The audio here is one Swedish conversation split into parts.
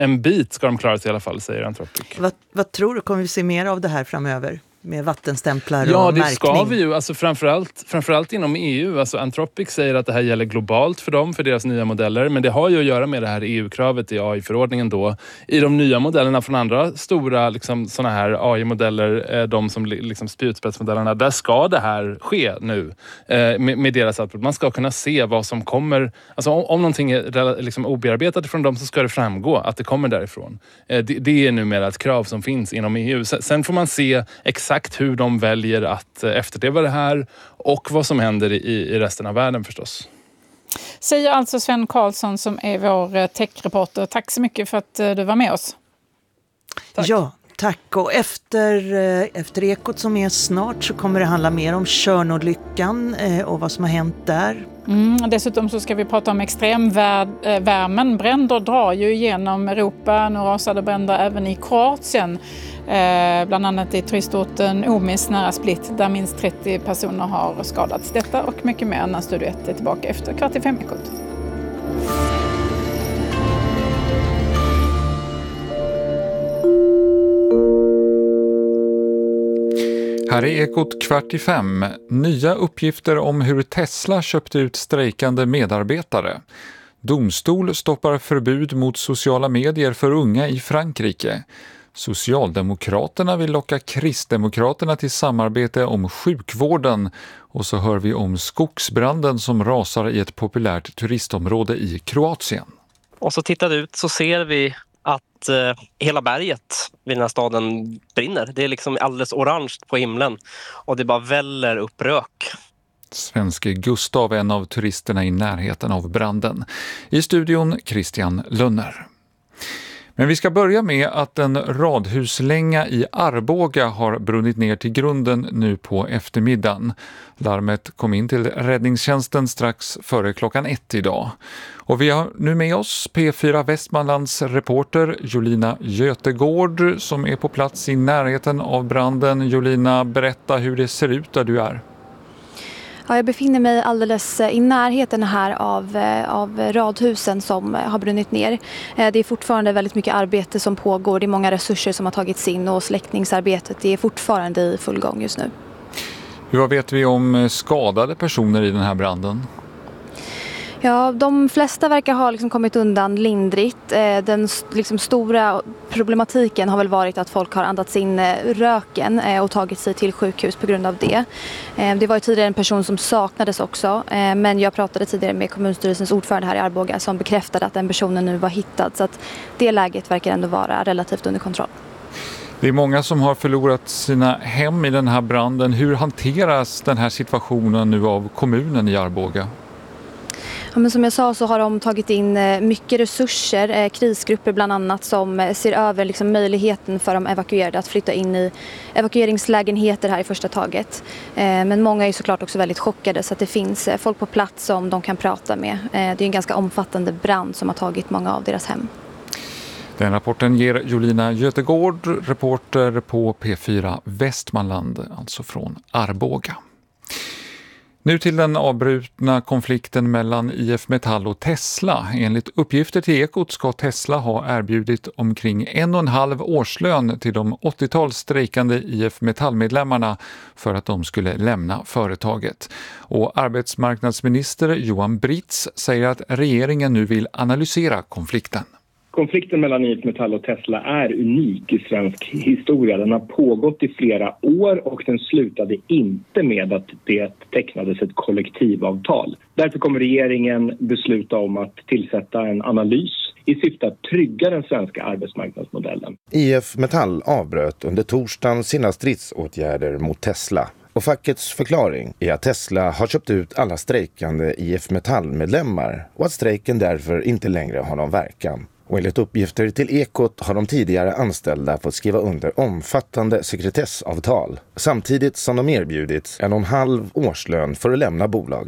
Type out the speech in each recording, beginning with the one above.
en bit ska de klara sig i alla fall, säger Anthropic. Vad tror du, kommer vi se mer av det här framöver? Med vattenstämplar och Ja, märkning? det ska vi ju. Alltså framförallt inom EU. Alltså Anthropic säger att det här gäller globalt för dem, för deras nya modeller. Men det har ju att göra med det här EU-kravet i AI-förordningen då. I de nya modellerna från andra stora liksom, såna här AI-modeller, de som liksom spjutspetsmodellerna, där ska det här ske nu med deras output. Man ska kunna se vad som kommer. Alltså om någonting är liksom obearbetat från dem, så ska det framgå att det kommer därifrån. Det är numera ett krav som finns inom EU. Sen får man se exakt hur de väljer att efterleva det här och vad som händer i resten av världen förstås. Säger alltså Sven Karlsson som är vår techreporter. Tack så mycket för att du var med oss. Tack. Ja, tack. Och efter Ekot som är snart så kommer det handla mer om Tjörnolyckan och vad som har hänt där. Dessutom så ska vi prata om extremvärmen. Bränder drar ju igenom Europa. Nu rasade bränder även i Kroatien. Bland annat i turistorten Omis nära Split, där minst 30 personer har skadats. Detta och mycket mer när Studio 1 är tillbaka efter 4:45. Här är Ekot 4:45. Nya uppgifter om hur Tesla köpte ut strejkande medarbetare. Domstol stoppar förbud mot sociala medier för unga i Frankrike. Socialdemokraterna vill locka Kristdemokraterna till samarbete om sjukvården. Och så hör vi om skogsbranden som rasar i ett populärt turistområde i Kroatien. Och så tittar vi ut så ser vi att hela berget vid den här staden brinner. Det är liksom alldeles orange på himlen och det bara väller upp rök. Svenske Gustav, en av turisterna i närheten av branden. I studion Christian Lunner. Men vi ska börja med att en radhuslänga i Arboga har brunnit ner till grunden nu på eftermiddagen. Larmet kom in till räddningstjänsten strax före 1:00 idag. Och vi har nu med oss P4 Västmanlands reporter Jolina Götegård som är på plats i närheten av branden. Jolina, berätta hur det ser ut där du är. Ja, jag befinner mig alldeles i närheten här av radhusen som har brunnit ner. Det är fortfarande väldigt mycket arbete som pågår. Det är många resurser som har tagits in och släckningsarbetet är fortfarande i full gång just nu. Vad vet vi om skadade personer i den här branden? Ja, de flesta verkar ha kommit undan lindrigt. Den stora problematiken har väl varit att folk har andats in röken och tagit sig till sjukhus på grund av det. Det var ju tidigare en person som saknades också, men jag pratade tidigare med kommunstyrelsens ordförande här i Arboga som bekräftade att den personen nu var hittad, så att det läget verkar ändå vara relativt under kontroll. Det är många som har förlorat sina hem i den här branden. Hur hanteras den här situationen nu av kommunen i Arboga? Ja, men som jag sa så har de tagit in mycket resurser, krisgrupper bland annat som ser över möjligheten för de evakuerade att flytta in i evakueringslägenheter här i första taget. Men många är såklart också väldigt chockade så att det finns folk på plats som de kan prata med. Det är en ganska omfattande brand som har tagit många av deras hem. Den rapporten ger Jolina Götegård, reporter på P4 Västmanland, alltså från Arboga. Nu till den avbrutna konflikten mellan IF Metall och Tesla. Enligt uppgifter till Ekot ska Tesla ha erbjudit omkring 1,5 årslön till de 80-tal strejkande IF Metall-medlemmarna för att de skulle lämna företaget. Och arbetsmarknadsminister Johan Britz säger att regeringen nu vill analysera konflikten. Konflikten mellan IF Metall och Tesla är unik i svensk historia. Den har pågått i flera år och den slutade inte med att det tecknades ett kollektivavtal. Därför kommer regeringen besluta om att tillsätta en analys i syfte att trygga den svenska arbetsmarknadsmodellen. IF Metall avbröt under torsdagen sina stridsåtgärder mot Tesla. Och fackets förklaring är att Tesla har köpt ut alla strejkande IF Metall-medlemmar och att strejken därför inte längre har någon verkan. Och enligt uppgifter till Ekot har de tidigare anställda fått skriva under omfattande sekretessavtal samtidigt som de erbjudits 1,5 årslön för att lämna bolaget.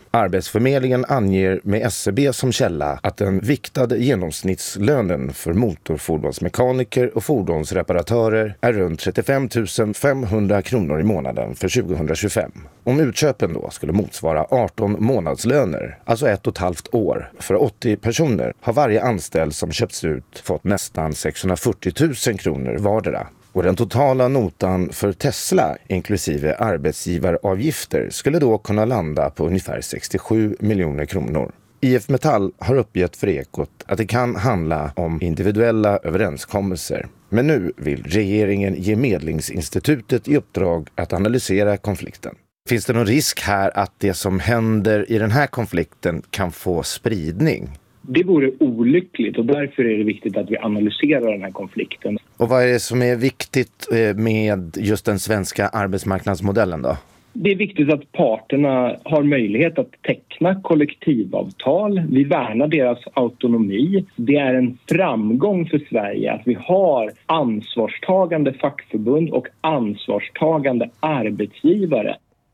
Arbetsförmedlingen anger med SCB som källa att den viktade genomsnittslönen för motorfordonsmekaniker och fordonsreparatörer är runt 35 500 kronor i månaden för 2025. Om utköpen då skulle motsvara 18 månadslöner, alltså 1,5 år, för 80 personer har varje anställd som köpts ut fått nästan 640 000 kronor vardera. Och den totala notan för Tesla, inklusive arbetsgivaravgifter, skulle då kunna landa på ungefär 67 miljoner kronor. IF Metall har uppgett för Ekot att det kan handla om individuella överenskommelser. Men nu vill regeringen ge Medlingsinstitutet i uppdrag att analysera konflikten. Finns det någon risk här att det som händer i den här konflikten kan få spridning? Det vore olyckligt och därför är det viktigt att vi analyserar den här konflikten. Och vad är det som är viktigt med just den svenska arbetsmarknadsmodellen då? Det är viktigt att parterna har möjlighet att teckna kollektivavtal. Vi värnar deras autonomi. Det är en framgång för Sverige att vi har ansvarstagande fackförbund och ansvarstagande arbetsgivare.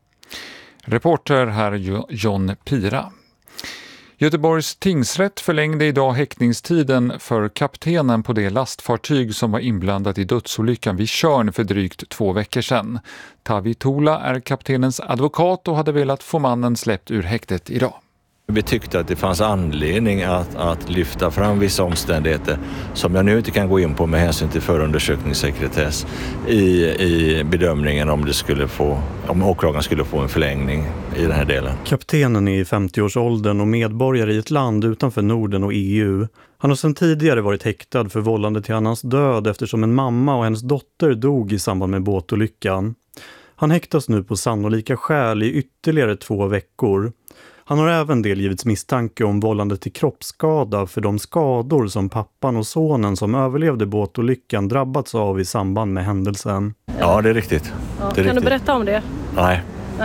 Reporter här John Pira. Göteborgs tingsrätt förlängde idag häktningstiden för kaptenen på det lastfartyg som var inblandat i dödsolyckan vid Tjörn för drygt 2 veckor sedan. Tavi Tola är kaptenens advokat och hade velat få mannen släppt ur häktet idag. Vi tyckte att det fanns anledning att lyfta fram vissa omständigheter som jag nu inte kan gå in på med hänsyn till förundersökningssekretess i bedömningen om åklagaren skulle få en förlängning i den här delen. Kaptenen är i 50-årsåldern och medborgare i ett land utanför Norden och EU. Han har sedan tidigare varit häktad för vållande till annans död eftersom en mamma och hennes dotter dog i samband med båtolyckan. Han häktas nu på sannolika skäl i ytterligare 2 veckor. Han har även delgivits misstanke om vållande till kroppsskada för de skador som pappan och sonen som överlevde båtolyckan drabbats av i samband med händelsen. Ja, det är riktigt. Ja, kan du berätta om det? Nej.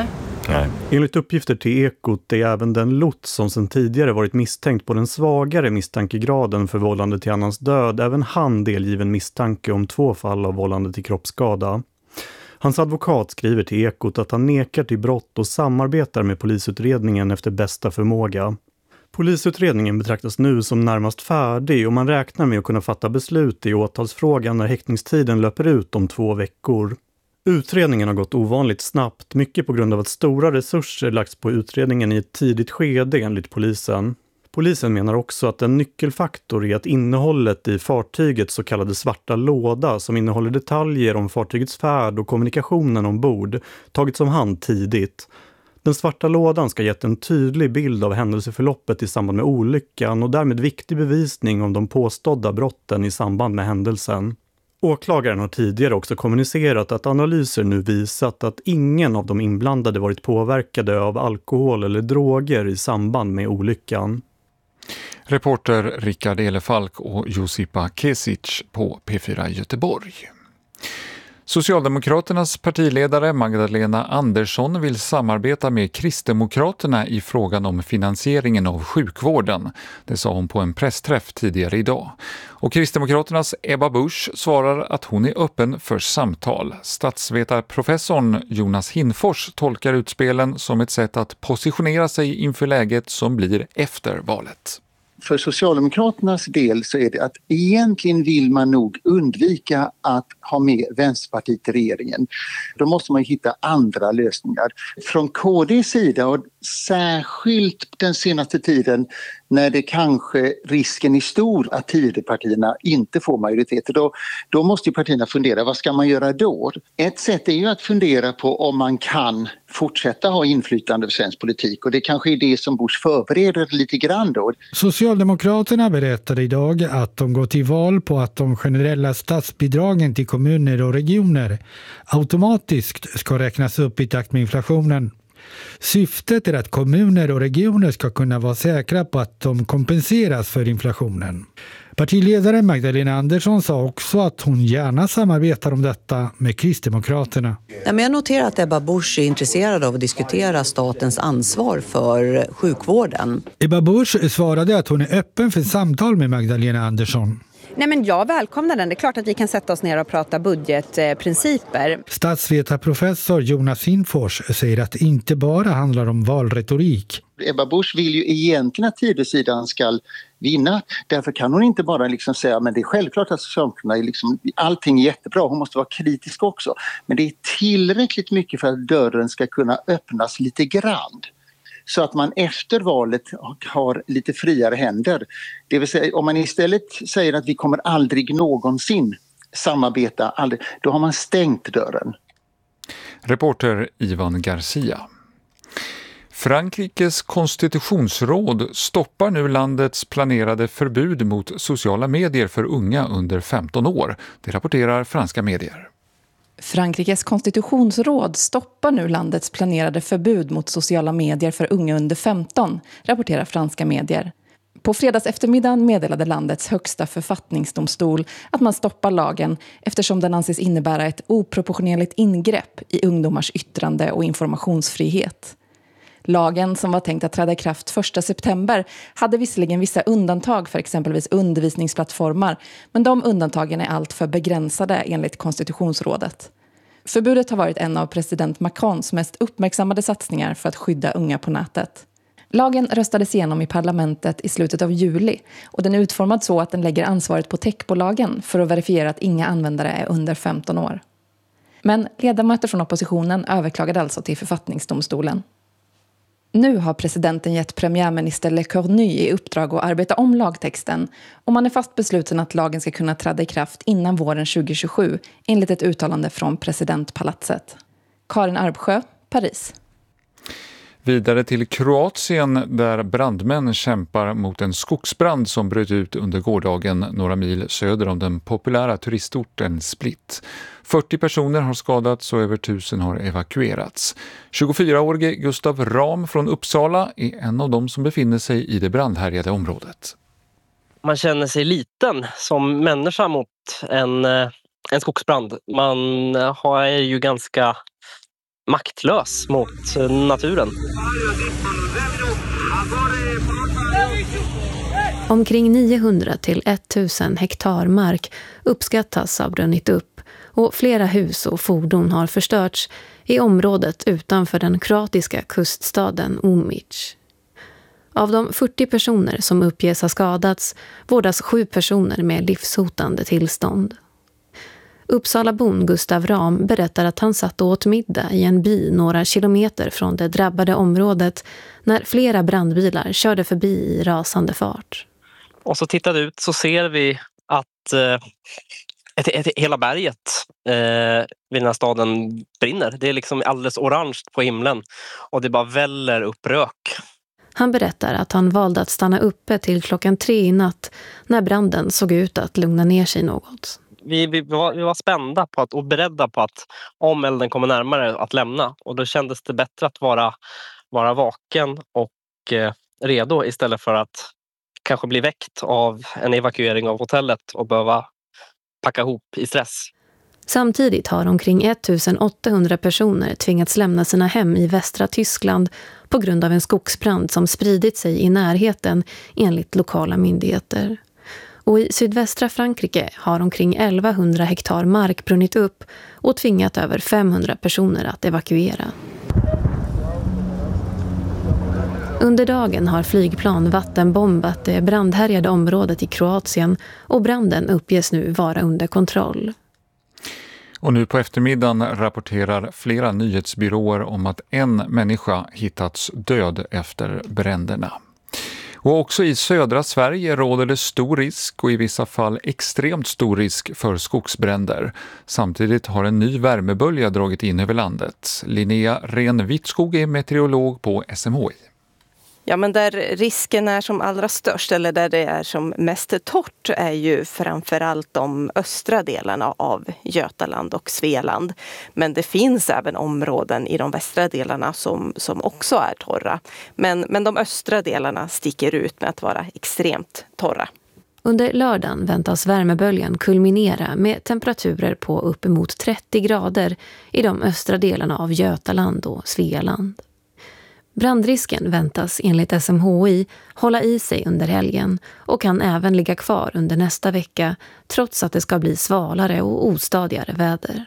Enligt uppgifter till Ekot är även den lots som sedan tidigare varit misstänkt på den svagare misstankegraden för vållande till annans död, även han delgiven misstanke om 2 fall av vållande till kroppsskada. Hans advokat skriver till Ekot att han nekar till brott och samarbetar med polisutredningen efter bästa förmåga. Polisutredningen betraktas nu som närmast färdig och man räknar med att kunna fatta beslut i åtalsfrågan när häktningstiden löper ut om 2 veckor. Utredningen har gått ovanligt snabbt, mycket på grund av att stora resurser lagts på utredningen i ett tidigt skede enligt polisen. Polisen menar också att en nyckelfaktor är att innehållet i fartygets så kallade svarta låda som innehåller detaljer om fartygets färd och kommunikationen ombord tagits om hand tidigt. Den svarta lådan ska gett en tydlig bild av händelseförloppet i samband med olyckan och därmed viktig bevisning om de påstådda brotten i samband med händelsen. Åklagaren har tidigare också kommunicerat att analyser nu visat att ingen av de inblandade varit påverkade av alkohol eller droger i samband med olyckan. Reporter Rickard Elefalk och Josipa Kesic på P4 Göteborg. Socialdemokraternas partiledare Magdalena Andersson vill samarbeta med Kristdemokraterna i frågan om finansieringen av sjukvården. Det sa hon på en pressträff tidigare idag. Och Kristdemokraternas Ebba Busch svarar att hon är öppen för samtal. Statsvetarprofessorn Jonas Hinfors tolkar utspelen som ett sätt att positionera sig inför läget som blir efter valet. För Socialdemokraternas del så är det att egentligen vill man nog undvika att ha med Vänsterpartiet i regeringen. Då måste man hitta andra lösningar. Från KDs sida och särskilt den senaste tiden när det kanske risken är stor att Tidöpartierna inte får majoritet. Då måste ju partierna fundera, vad ska man göra då? Ett sätt är ju att fundera på om man kan fortsätta ha inflytande över svensk politik och det kanske är det som Busch förbereder lite grann då. Socialdemokraterna berättade idag att de går till val på att de generella statsbidragen till kommuner och regioner automatiskt ska räknas upp i takt med inflationen. Syftet är att kommuner och regioner ska kunna vara säkra på att de kompenseras för inflationen. Partiledaren Magdalena Andersson sa också att hon gärna samarbetar om detta med Kristdemokraterna. Jag noterar att Ebba Busch är intresserad av att diskutera statens ansvar för sjukvården. Ebba Busch svarade att hon är öppen för samtal med Magdalena Andersson. Nej, men jag välkomnar den. Det är klart att vi kan sätta oss ner och prata budgetprinciper. Statsvetarprofessor Jonas Hinfors säger att det inte bara handlar om valretorik. Ebba Busch vill ju egentligen att Tidösidan ska vinna. Därför kan hon inte bara liksom säga men det är självklart att Socialdemokraterna är liksom, allting är jättebra. Hon måste vara kritisk också. Men det är tillräckligt mycket för att dörren ska kunna öppnas lite grann. Så att man efter valet har lite friare händer. Det vill säga om man istället säger att vi kommer aldrig någonsin samarbeta, då har man stängt dörren. Reporter Ivan Garcia. Frankrikes konstitutionsråd stoppar nu landets planerade förbud mot sociala medier för unga under 15 år. Det rapporterar franska medier. Frankrikes konstitutionsråd stoppar nu landets planerade förbud mot sociala medier för unga under 15, rapporterar franska medier. På fredags eftermiddagen meddelade landets högsta författningsdomstol att man stoppar lagen eftersom den anses innebära ett oproportionerligt ingrepp i ungdomars yttrande- och informationsfrihet. Lagen, som var tänkt att träda i kraft 1 september, hade visserligen vissa undantag för exempelvis undervisningsplattformar, men de undantagen är allt för begränsade enligt konstitutionsrådet. Förbudet har varit en av president Macrons mest uppmärksammade satsningar för att skydda unga på nätet. Lagen röstades igenom i parlamentet i slutet av juli och den är utformad så att den lägger ansvaret på techbolagen för att verifiera att inga användare är under 15 år. Men ledamöter från oppositionen överklagade alltså till författningsdomstolen. Nu har presidenten gett premiärminister Le Cornu i uppdrag att arbeta om lagtexten och man är fast besluten att lagen ska kunna träda i kraft innan våren 2027 enligt ett uttalande från presidentpalatset. Karin Arbsjö, Paris. Vidare till Kroatien där brandmän kämpar mot en skogsbrand som bröt ut under gårdagen några mil söder om den populära turistorten Split. 40 personer har skadats och över 1000 har evakuerats. 24-årige Gustav Ram från Uppsala är en av dem som befinner sig i det brandhärjade området. Man känner sig liten som människa mot en skogsbrand. Man är ju ganska maktlös mot naturen. Omkring 900 till 1000 hektar mark uppskattas ha brunnit upp och flera hus och fordon har förstörts i området utanför den kroatiska kuststaden Omic. Av de 40 personer som uppges ha skadats vårdas 7 personer med livshotande tillstånd. Uppsalabon Gustav Ram berättar att han satt och åt middag i en by några kilometer från det drabbade området när flera brandbilar körde förbi i rasande fart. Och så tittar vi ut så ser vi att hela berget vid den här staden brinner. Det är liksom alldeles orange på himlen och det bara väller upp rök. Han berättar att han valde att stanna uppe till 3:00 i natt när branden såg ut att lugna ner sig något. Vi var spända på och beredda på att om elden kommer närmare att lämna. Och då kändes det bättre att vara vaken och redo istället för att kanske bli väckt av en evakuering av hotellet och behöva packa ihop i stress. Samtidigt har omkring 1800 personer tvingats lämna sina hem i västra Tyskland på grund av en skogsbrand som spridit sig i närheten enligt lokala myndigheter. Och i sydvästra Frankrike har omkring 1100 hektar mark brunnit upp och tvingat över 500 personer att evakuera. Under dagen har flygplan vattenbombat det brandhärjade området i Kroatien och branden uppges nu vara under kontroll. Och nu på eftermiddagen rapporterar flera nyhetsbyråer om att en människa hittats död efter bränderna. Och också i södra Sverige råder det stor risk och i vissa fall extremt stor risk för skogsbränder. Samtidigt har en ny värmebölja dragit in över landet. Linnea Ren-Wittskog är meteorolog på SMHI. Ja, men där risken är som allra störst eller där det är som mest torrt är ju framförallt de östra delarna av Götaland och Svealand. Men det finns även områden i de västra delarna som också är torra. Men de östra delarna sticker ut med att vara extremt torra. Under lördagen väntas värmeböljan kulminera med temperaturer på uppemot 30 grader i de östra delarna av Götaland och Svealand. Brandrisken väntas enligt SMHI hålla i sig under helgen och kan även ligga kvar under nästa vecka trots att det ska bli svalare och ostadigare väder.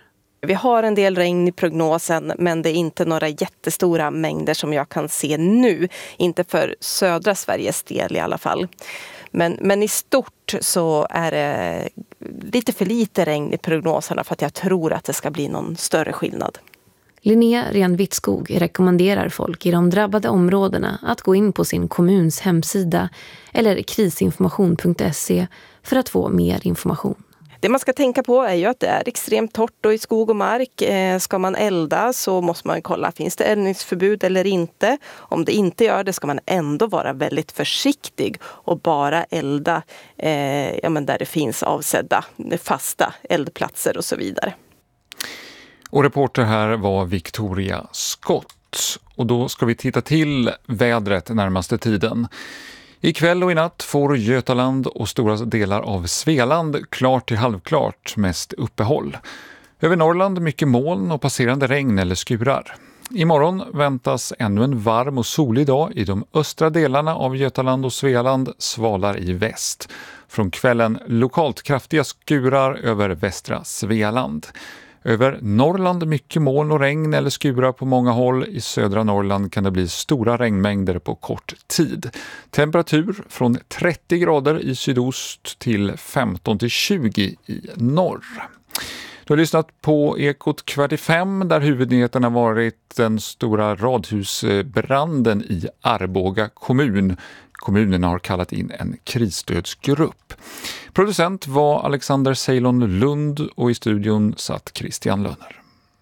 Vi har en del regn i prognosen, men det är inte några jättestora mängder som jag kan se nu. Inte för södra Sveriges del i alla fall. Men i stort så är det lite för lite regn i prognoserna för att jag tror att det ska bli någon större skillnad. Linnea Renvittskog rekommenderar folk i de drabbade områdena att gå in på sin kommuns hemsida eller krisinformation.se för att få mer information. Det man ska tänka på är ju att det är extremt torrt och i skog och mark. Ska man elda så måste man kolla, finns det eldningsförbud eller inte? Om det inte gör det ska man ändå vara väldigt försiktig och bara elda där det finns avsedda fasta eldplatser och så vidare. Och reporter här var Victoria Skott. Och då ska vi titta till vädret närmaste tiden. Ikväll och i natt får Götaland och stora delar av Svealand klart till halvklart mest uppehåll. Över Norrland mycket moln och passerande regn eller skurar. Imorgon väntas ännu en varm och solig dag i de östra delarna av Götaland och Svealand, svalar i väst. Från kvällen lokalt kraftiga skurar över västra Svealand. Över Norrland mycket moln och regn eller skurar på många håll. I södra Norrland kan det bli stora regnmängder på kort tid. Temperatur från 30 grader i sydost till 15-20 i norr. Du har lyssnat på Ekot 4:45 där huvudnyheterna varit den stora radhusbranden i Arboga kommun. Kommunen har kallat in en krisstödsgrupp. Producent var Alexander Ceylon Lund och i studion satt Christian Lönner.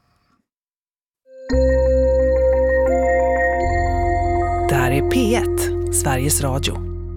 Det här är P1, Sveriges Radio.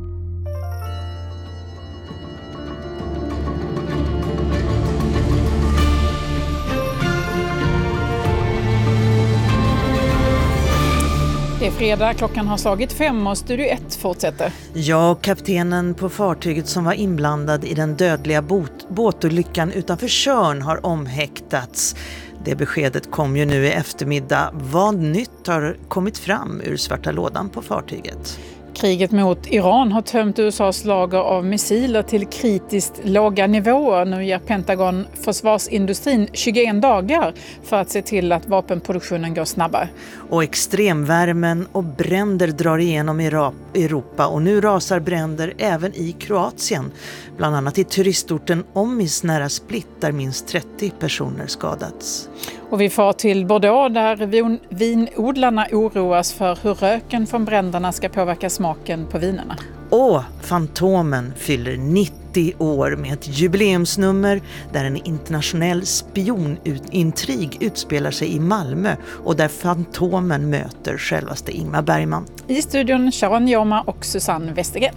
Det är fredag, klockan har slagit 5 och Studio 1 fortsätter. Ja, kaptenen på fartyget som var inblandad i den dödliga båtolyckan utanför Tjörn har omhäktats. Det beskedet kom ju nu i eftermiddag. Vad nytt har kommit fram ur svarta lådan på fartyget? Kriget mot Iran har tömt USAs lager av missiler till kritiskt låga nivåer. Nu ger Pentagon försvarsindustrin 21 dagar för att se till att vapenproduktionen går snabbare. Och extremvärmen och bränder drar igenom Europa och nu rasar bränder även i Kroatien. Bland annat i turistorten Omis nära Split där minst 30 personer skadats. Och vi far till Bordeaux där vinodlarna oroas för hur röken från bränderna ska påverka smaken på vinerna. Och Fantomen fyller 90 år med ett jubileumsnummer där en internationell spionintrig utspelar sig i Malmö och där Fantomen möter självaste Ingmar Bergman. I studion Sharon Joma och Susanne Westergren.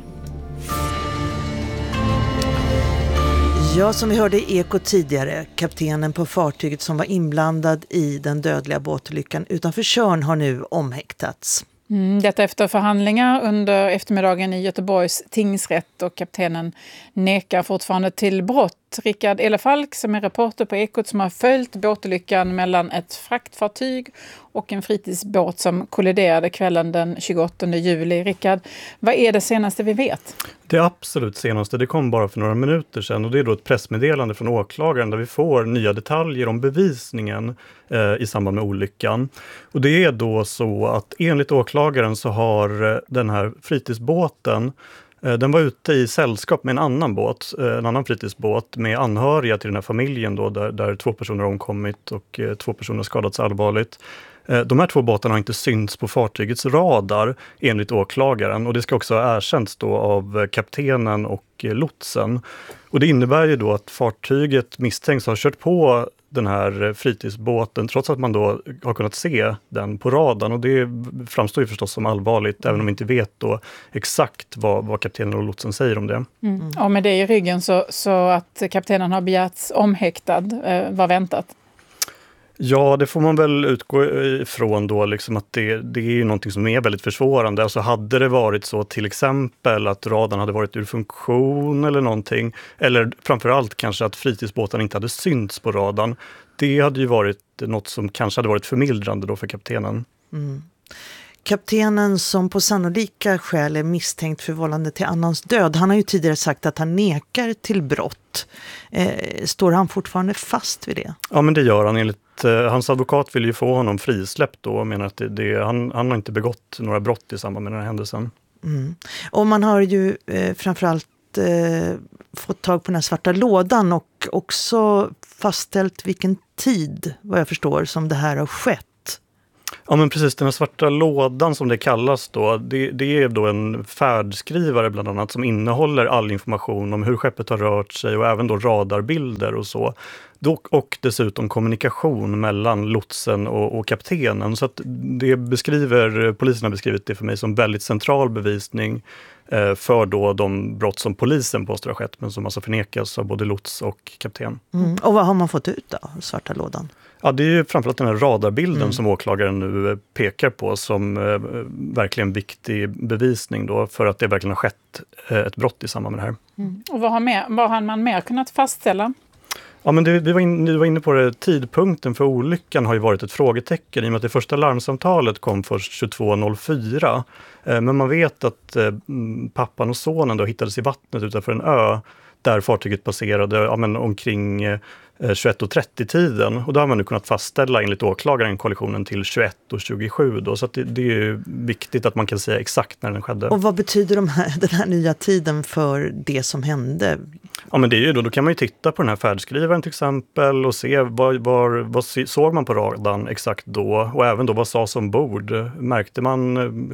Ja, som vi hörde i Ekot tidigare, kaptenen på fartyget som var inblandad i den dödliga båtolyckan utanför Tjörn har nu omhäktats. Detta efter förhandlingar under eftermiddagen i Göteborgs tingsrätt och kaptenen nekar fortfarande till brott. Rickard Elefalk som är reporter på Ekot som har följt båtolyckan mellan ett fraktfartyg och en fritidsbåt som kolliderade kvällen den 28 juli. Rickard, vad är det senaste vi vet? Det absolut senaste, det kom bara för några minuter sedan och det är då ett pressmeddelande från åklagaren där vi får nya detaljer om bevisningen i samband med olyckan. Och det är då så att enligt åklagaren så har den här fritidsbåten den var ute i sällskap med en annan båt, en annan fritidsbåt med anhöriga till den här familjen då, där 2 personer har omkommit och 2 personer skadats allvarligt. De här 2 båtarna har inte synts på fartygets radar enligt åklagaren och det ska också ha erkänts då av kaptenen och lotsen. Och det innebär ju då att fartyget misstänks ha kört på den här fritidsbåten trots att man då har kunnat se den på radarn och det framstår ju förstås som allvarligt även om vi inte vet då exakt vad kaptenen och lotsen säger om det. Och med det i ryggen så att kaptenen har begärts omhäktad, vad väntat? Ja, det får man väl utgå ifrån då liksom att det är ju någonting som är väldigt försvårande. Alltså hade det varit så till exempel att radarn hade varit ur funktion eller någonting, eller framförallt kanske att fritidsbåten inte hade synts på radarn, det hade ju varit något som kanske hade varit förmildrande då för kaptenen. kaptenen som på sannolika skäl är misstänkt för vållande till annans död, han har ju tidigare sagt att han nekar till brott. Står han fortfarande fast vid det? Ja, men det gör han. Enligt hans advokat vill ju få honom frisläppt då och menar att han har inte begått några brott i samband med den här händelsen. Mm. Och man har ju framförallt fått tag på den här svarta lådan och också fastställt vilken tid, vad jag förstår, som det här har skett. Ja, men precis, den här svarta lådan som det kallas då, det är då en färdskrivare bland annat som innehåller all information om hur skeppet har rört sig och även då radarbilder och så. Och dessutom kommunikation mellan lotsen och kaptenen. Så att polisen har beskrivit det för mig som väldigt central bevisning för då de brott som polisen påstår har skett, men som alltså förnekas av både lots och kapten. Och vad har man fått ut då, svarta lådan? Ja, det är ju framförallt den här radarbilden som åklagaren nu pekar på som verkligen viktig bevisning då, för att det verkligen har skett ett brott i samband med det här. Och vad har man mer kunnat fastställa? Ja, men vi var inne på det. Tidpunkten för olyckan har ju varit ett frågetecken i och med att det första larmsamtalet kom först 22.04. Men man vet att pappan och sonen då hittades i vattnet utanför en ö där fartyget passerade omkring 21:30-tiden. Och då har man nu kunnat fastställa enligt åklagaren kollisionen till 21:27 då. Så att det är viktigt att man kan säga exakt när den skedde. Och vad betyder den här nya tiden för det som hände? Ja, men det är ju då kan man ju titta på den här färdskrivaren till exempel och se vad såg man på radarn exakt då, och även då vad sades ombord. Märkte man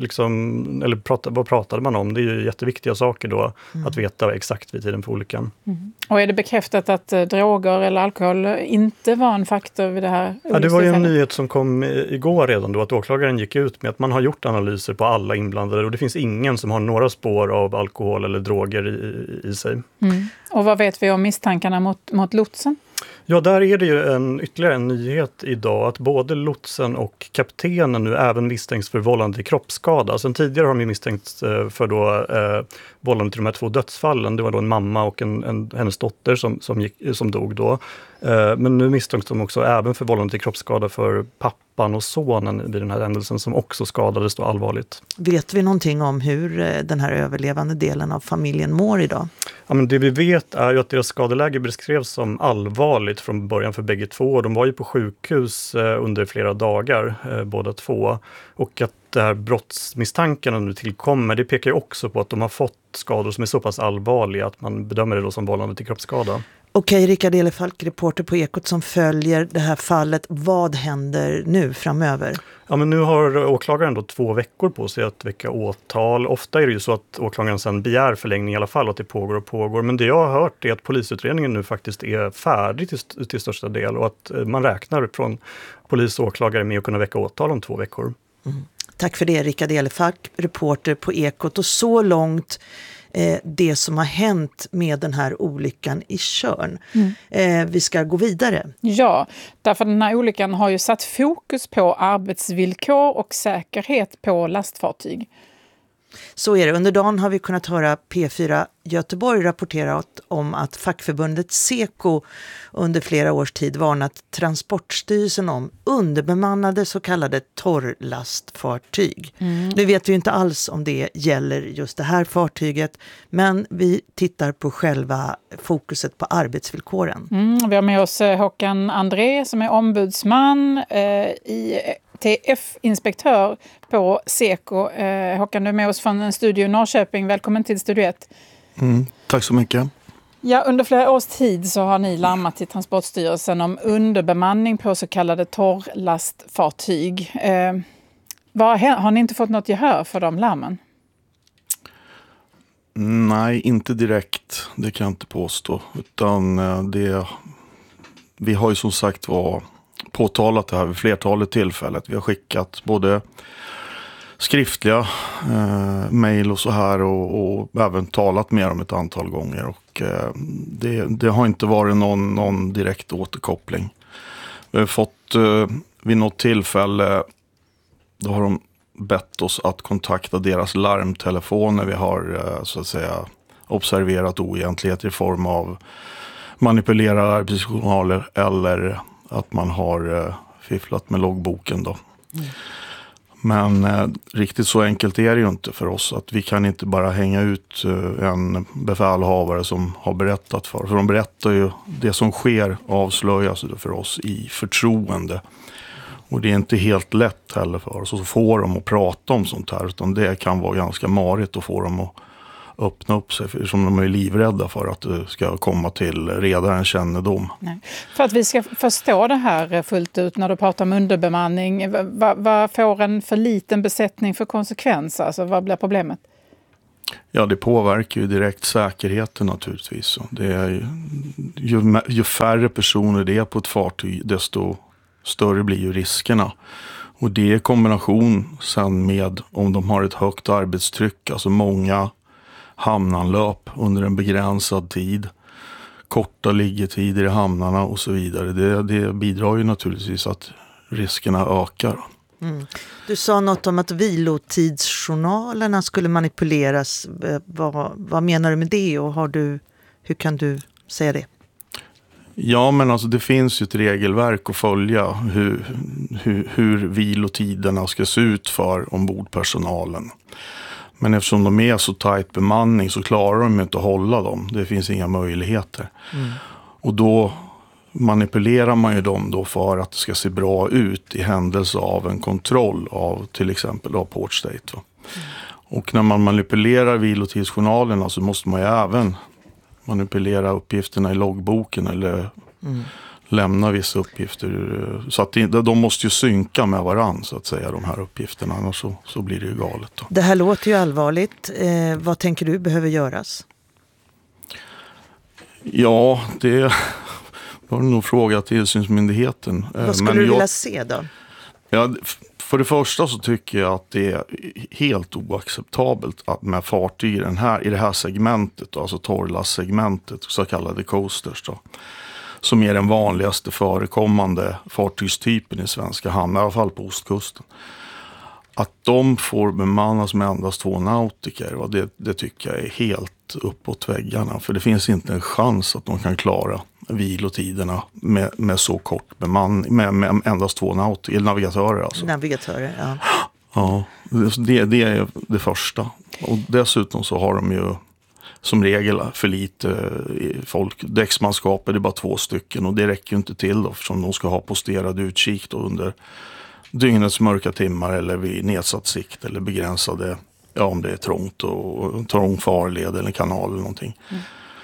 vad pratade man om? Det är ju jätteviktiga saker då att veta exakt vid tiden för olyckan. Och är det bekräftat att droger eller alkohol inte var en faktor vid det här? Ja, det var ju en nyhet som kom igår redan då, att åklagaren gick ut med att man har gjort analyser på alla inblandade och det finns ingen som har några spår av alkohol eller droger i sig. Och vad vet vi om misstankarna mot lotsen? Ja, där är det ju ytterligare en nyhet idag att både lotsen och kaptenen nu även misstänks för vållande till kroppsskada. Sen tidigare har de misstänkts för vållande till de här 2 dödsfallen. Det var då en mamma och hennes dotter som dog då. Men nu misstänks de också även för vållande till kroppsskada för pappan och sonen vid den här händelsen som också skadades då allvarligt. Vet vi någonting om hur den här överlevande delen av familjen mår idag? Ja, men det vi vet är ju att deras skadeläge beskrevs som allvarligt från början för bägge två. De var ju på sjukhus under flera dagar, båda två. Och att det här brottsmisstankarna nu tillkommer, det pekar ju också på att de har fått skador som är så pass allvarliga att man bedömer det då som vållande till kroppsskada. Okej, Rickard Elefalk, reporter på Ekot som följer det här fallet. Vad händer nu framöver? Ja, men nu har åklagaren då 2 veckor på sig att väcka åtal. Ofta är det ju så att åklagaren sedan begär förlängning i alla fall, att det pågår och pågår. Men det jag har hört är att polisutredningen nu faktiskt är färdig till största del och att man räknar från polis och åklagare med att kunna väcka åtal om 2 veckor. Tack för det, Rickard Elefalk, reporter på Ekot. Och så långt det som har hänt med den här olyckan i Tjörn. Vi ska gå vidare. Ja, därför den här olyckan har ju satt fokus på arbetsvillkor och säkerhet på lastfartyg. Så är det. Under dagen har vi kunnat höra P4 Göteborg rapportera om att fackförbundet Seko under flera års tid varnat Transportstyrelsen om underbemannade så kallade torrlastfartyg. Nu vet vi inte alls om det gäller just det här fartyget, men vi tittar på själva fokuset på arbetsvillkoren. Vi har med oss Håkan André som är ombudsman i TF-inspektör på Seko. Håkan, du är med oss från en studio i Norrköping. Välkommen till Studio 1. Tack så mycket. Ja, under flera års tid så har ni larmat till Transportstyrelsen om underbemanning på så kallade torrlastfartyg. Har ni inte fått något gehör för de larmen? Nej, inte direkt. Det kan jag inte påstå. Utan vi har ju som sagt påtalat det här vid flertalet tillfällen. Vi har skickat både skriftliga mejl och så här och även talat med dem ett antal gånger. Och det har inte varit någon direkt återkoppling. Vi har fått vid något tillfälle, då har de bett oss att kontakta deras larmtelefon när vi har så att säga observerat oegentligheter i form av manipulerade arbetsjournaler eller att man har fifflat med loggboken då. Men riktigt så enkelt är det ju inte för oss att vi kan inte bara hänga ut en befälhavare som har berättat för de berättar ju det som sker avslöjas för oss i förtroende. Och det är inte helt lätt heller för oss att få dem att prata om sånt här, utan det kan vara ganska marigt att få dem att öppna upp sig, för som de är livrädda för att det ska komma till redarens kännedom. Nej. För att vi ska förstå det här fullt ut när du pratar om underbemanning, vad får en för liten besättning för konsekvenser? Alltså vad blir problemet? Ja, det påverkar ju direkt säkerheten naturligtvis. Det är ju färre personer det är på ett fartyg, desto större blir ju riskerna. Och det är kombination sen med om de har ett högt arbetstryck, alltså många hamnanlöp under en begränsad tid, korta liggetider i hamnarna och så vidare. Det bidrar ju naturligtvis att riskerna ökar. Mm. Du sa något om att vilotidsjournalerna skulle manipuleras. Vad menar du med det och hur kan du säga det? Ja, men alltså det finns ju ett regelverk att följa hur vilotiderna ska se ut för ombordpersonalen. Men eftersom de är så tajt bemanning så klarar de inte att hålla dem. Det finns inga möjligheter. Mm. Och då manipulerar man ju dem då för att det ska se bra ut i händelse av en kontroll av till exempel av port state. Va? Mm. Och när man manipulerar vilotidsjournalerna så måste man ju även manipulera uppgifterna i loggboken eller lämna vissa uppgifter. Så att de måste ju synka med varann så att säga, de här uppgifterna, annars så blir det ju galet. Då. Det här låter ju allvarligt. Vad tänker du behöver göras? Ja, det var nog fråga tillsynsmyndigheten. Vad skulle du vilja se då? Ja, för det första så tycker jag att det är helt oacceptabelt att med fartyg i det här segmentet, alltså torrlastsegmentet, så kallade coasters då, som är den vanligaste förekommande fartygstypen i svenska hamnar, i alla fall på ostkusten. Att de får bemannas med endast 2 nautiker, det tycker jag är helt uppåt väggarna. För det finns inte en chans att de kan klara vilotiderna med så kort bemanning, med endast 2 nautiker, eller navigatörer alltså. Navigatörer, ja. Ja, det är det första. Och dessutom så har de ju som regel för lite folk. Däcksmanskapet är bara 2 stycken och det räcker ju inte till då, eftersom de ska ha posterad utkik då under dygnets mörka timmar eller vid nedsatt sikt eller begränsade, ja om det är trångt och trång farled eller kanal eller någonting. Mm.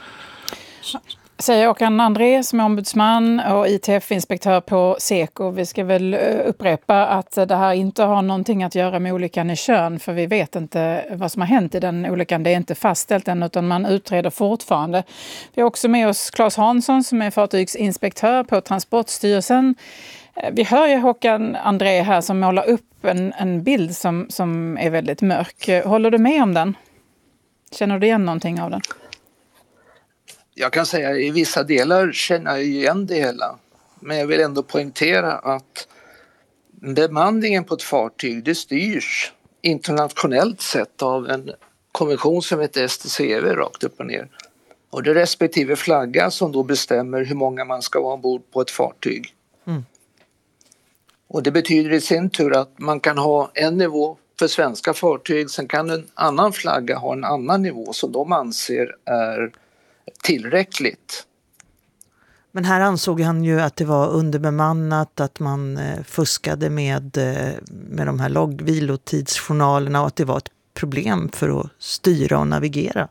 Säger Håkan André som är ombudsman och ITF-inspektör på Seko. Vi ska väl upprepa att det här inte har någonting att göra med olyckan i Tjörn, för vi vet inte vad som har hänt i den olyckan. Det är inte fastställt än utan man utreder fortfarande. Vi har också med oss Claes Hansson som är fartygsinspektör på Transportstyrelsen. Vi hör ju Håkan André här som målar upp en bild som är väldigt mörk. Håller du med om den? Känner du igen någonting av den? Jag kan säga i vissa delar känner jag igen det hela. Men jag vill ändå poängtera att bemanningen på ett fartyg det styrs internationellt sett av en konvention som heter STCW rakt upp och ner. Och det är respektive flagga som då bestämmer hur många man ska vara ombord på ett fartyg. Mm. Och det betyder i sin tur att man kan ha en nivå för svenska fartyg, sen kan en annan flagga ha en annan nivå som de anser är tillräckligt. Men här ansåg han ju att det var underbemannat, att man fuskade med de här vilotidsjournalerna och att det var ett problem för att styra och navigera.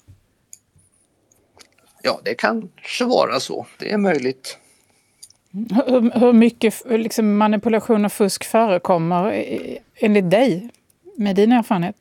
Ja, det kanske vara så. Det är möjligt. Hur mycket liksom, manipulation och fusk förekommer enligt dig, med din erfarenhet?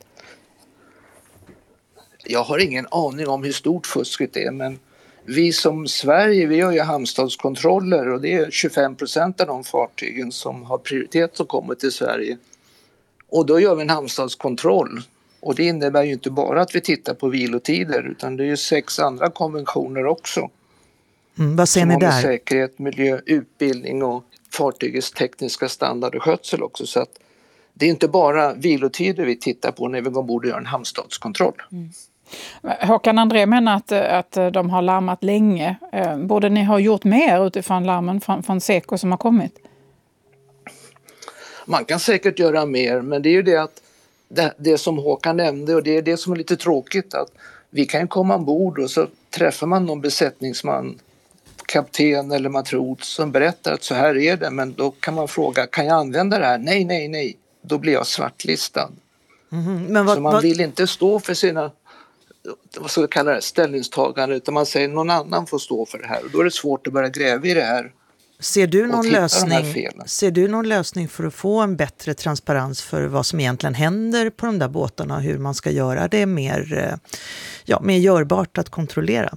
Jag har ingen aning om hur stort fusket är, men vi som Sverige, vi gör ju hamnstadskontroller och det är 25% av de fartygen som har prioritet som kommer till Sverige. Och då gör vi en hamnstadskontroll. Och det innebär ju inte bara att vi tittar på vilotider utan det är ju 6 andra konventioner också. Vad ser ni där? Som har med säkerhet, miljö, utbildning och fartygets tekniska standard och skötsel också. Så att det är inte bara vilotider vi tittar på när vi går ombord och gör en hamnstadskontroll. Mm. Håkan André menar att de har larmat länge. Borde ni ha gjort mer utifrån larmen från Seko som har kommit? Man kan säkert göra mer, men det är ju det att det som Håkan nämnde, och det är det som är lite tråkigt, att vi kan komma ombord och så träffar man någon besättningsman, kapten eller matros som berättar att så här är det, men då kan man fråga, kan jag använda det här? Nej. Då blir jag svartlistad. Men så man vill inte stå för sina, vad ska jag kalla det, ställningstagande, utan man säger någon annan får stå för det här. Och då är det svårt att börja gräva i det här. Ser du någon lösning för att få en bättre transparens för vad som egentligen händer på de där båtarna och hur man ska göra det mer görbart att kontrollera?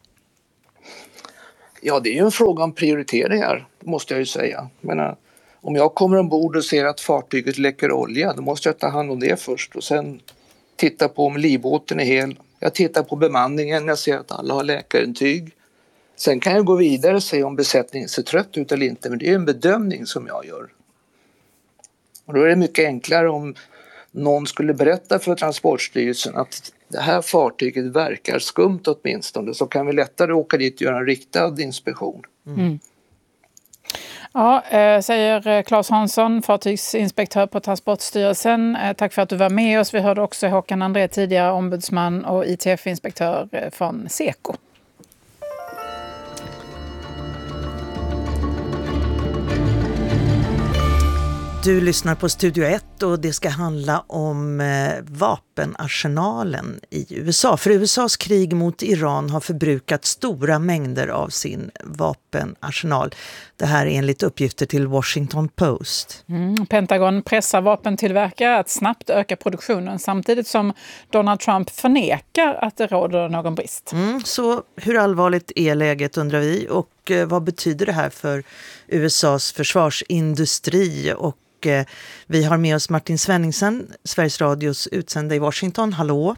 Ja, det är ju en fråga om prioriteringar, måste jag ju säga. Jag menar, om jag kommer ombord och ser att fartyget läcker olja, då måste jag ta hand om det först och sen titta på om livbåten är hel. Jag tittar på bemanningen, jag ser att alla har läkarintyg. Sen kan jag gå vidare och se om besättningen ser trött ut eller inte, men det är en bedömning som jag gör. Och då är det mycket enklare om någon skulle berätta för Transportstyrelsen att det här fartyget verkar skumt åtminstone, så kan vi lättare åka dit och göra en riktad inspektion. Ja, säger Claes Hansson, fartygsinspektör på Transportstyrelsen. Tack för att du var med oss. Vi hörde också Håkan André, tidigare ombudsman och ITF-inspektör från Seko. Du lyssnar på Studio 1 och det ska handla om vapenarsenalen i USA. För USAs krig mot Iran har förbrukat stora mängder av sin vapenarsenal. Det här är enligt uppgifter till Washington Post. Pentagon pressar vapentillverkare att snabbt öka produktionen samtidigt som Donald Trump förnekar att det råder någon brist. Så hur allvarligt är läget, undrar vi, och vad betyder det här för USAs försvarsindustri? Och vi har med oss Martin Svenningsen, Sveriges Radios utsända i Washington. Hallå!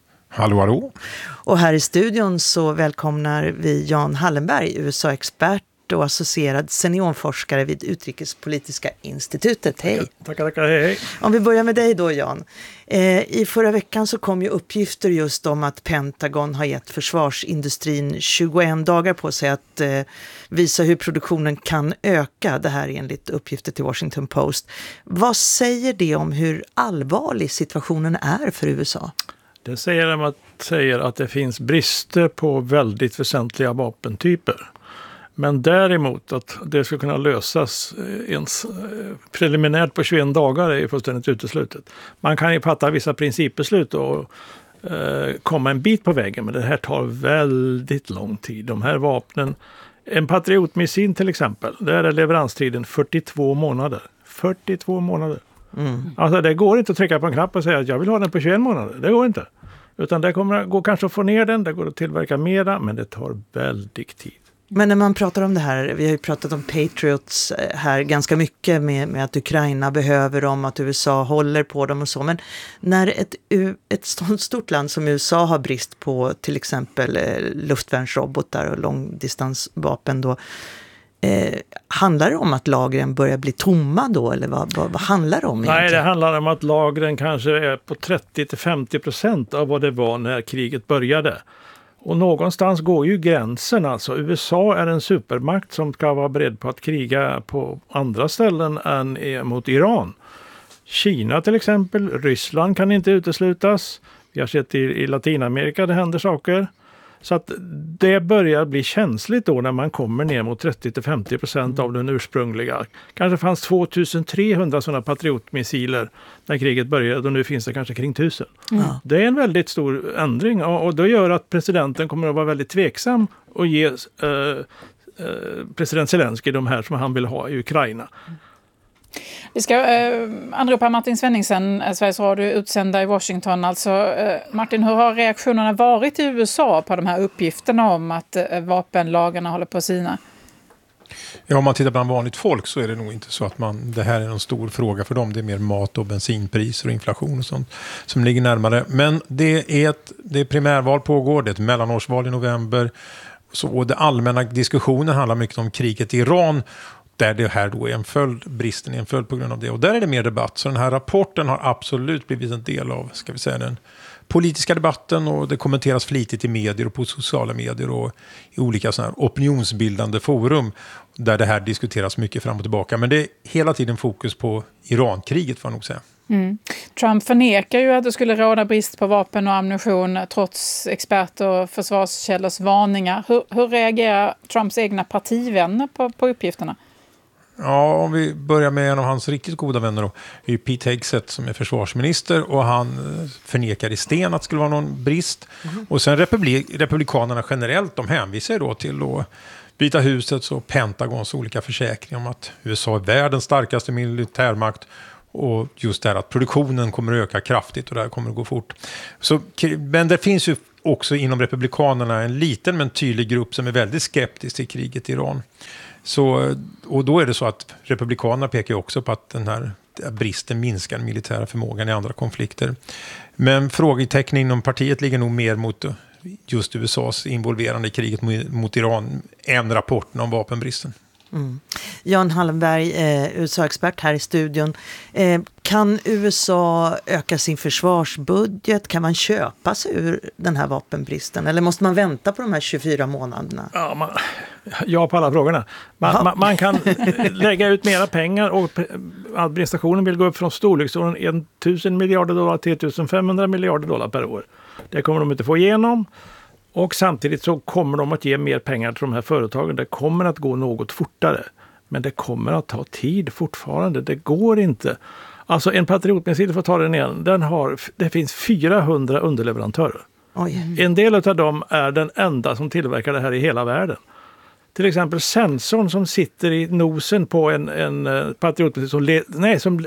Hallå! Och här i studion så välkomnar vi Jan Hallenberg, USA-expert och associerad seniorforskare vid Utrikespolitiska institutet. Hej! Tackar, hej! Om vi börjar med dig då, Jan. I förra veckan så kom ju uppgifter just om att Pentagon har gett försvarsindustrin 21 dagar på sig att visa hur produktionen kan öka. Det här enligt uppgifter till Washington Post. Vad säger det om hur allvarlig situationen är för USA? Det säger att det finns brister på väldigt väsentliga vapentyper. Men däremot att det ska kunna lösas ens preliminärt på 21 dagar är fullständigt uteslutet. Man kan ju fatta vissa principbeslut och komma en bit på vägen, men det här tar väldigt lång tid. De här vapnen, en Patriot-missil till exempel, där är leveranstiden 42 månader. 42 månader. Alltså det går inte att trycka på en knapp och säga att jag vill ha den på 21 månader. Det går inte. Utan det kommer att gå kanske att få ner den, det går att tillverka mera, men det tar väldigt tid. Men när man pratar om det här, vi har ju pratat om Patriots här ganska mycket med att Ukraina behöver dem, att USA håller på dem och så. Men när ett stort land som USA har brist på till exempel luftvärnsrobotar och långdistansvapen då, handlar det om att lagren börjar bli tomma då? Eller vad handlar det om egentligen? Nej, det handlar om att lagren kanske är på 30-50% av vad det var när kriget började. Och någonstans går ju gränsen, alltså USA är en supermakt som ska vara beredd på att kriga på andra ställen än mot Iran. Kina till exempel, Ryssland kan inte uteslutas. Vi har sett i Latinamerika det händer saker. Så att det börjar bli känsligt då när man kommer ner mot 30-50% av den ursprungliga. Kanske fanns 2300 sådana patriotmissiler när kriget började och nu finns det kanske kring 1000. Det är en väldigt stor ändring och det gör att presidenten kommer att vara väldigt tveksam och ge president Zelensky de här som han vill ha i Ukraina. Vi ska anropa Martin Svenningsen, Sveriges Radio utsända i Washington. Alltså, Martin, hur har reaktionerna varit i USA på de här uppgifterna om att vapenlagarna håller på att sina? Ja, om man tittar bland vanligt folk så är det nog inte så att det här är någon stor fråga för dem. Det är mer mat och bensinpriser och inflation och sånt som ligger närmare. Men det är primärval pågår, det är ett mellanårsval i november. Och det allmänna diskussionen handlar mycket om kriget i Iran, där det här då är bristen är en följd på grund av det. Och där är det mer debatt. Så den här rapporten har absolut blivit en del av, ska vi säga, den politiska debatten och det kommenteras flitigt i medier och på sociala medier och i olika sådana här opinionsbildande forum där det här diskuteras mycket fram och tillbaka. Men det är hela tiden fokus på Irankriget, får jag nog säga. Trump förnekar ju att det skulle råda brist på vapen och ammunition trots expert- och försvarskällors varningar. Hur reagerar Trumps egna partivänner på uppgifterna? Ja, om vi börjar med en av hans riktigt goda vänner då, är ju Pete Hegseth som är försvarsminister, och han förnekar i sten att det skulle vara någon brist. Och sen republikanerna generellt, de hänvisar då till då Vita husets och Pentagons olika försäkringar om att USA är världens starkaste militärmakt, och just det här att produktionen kommer att öka kraftigt och det här kommer att gå fort. Men det finns ju också inom republikanerna en liten men tydlig grupp som är väldigt skeptisk till kriget i Iran. Och då är det så att republikanerna pekar också på att den här bristen minskar den militära förmågan i andra konflikter. Men frågetecknen inom partiet ligger nog mer mot just USAs involverande i kriget mot Iran än rapporten om vapenbristen. Jan Hallenberg, USA-expert här i studion. Kan USA öka sin försvarsbudget? Kan man köpa sig ur den här vapenbristen? Eller måste man vänta på de här 24 månaderna? Ja, på alla frågorna. Man kan lägga ut mera pengar, och administrationen vill gå upp från storleksordningen 1 000 miljarder dollar till 1 500 miljarder dollar per år. Det kommer de inte få igenom. Och samtidigt så kommer de att ge mer pengar till de här företagen. Det kommer att gå något fortare. Men det kommer att ta tid fortfarande. Det går inte. Alltså en Patriot-missil, för att ta den igen, det finns 400 underleverantörer. Oj. En del av dem är den enda som tillverkar det här i hela världen. Till exempel sensorn som sitter i nosen på en Patriot-missil som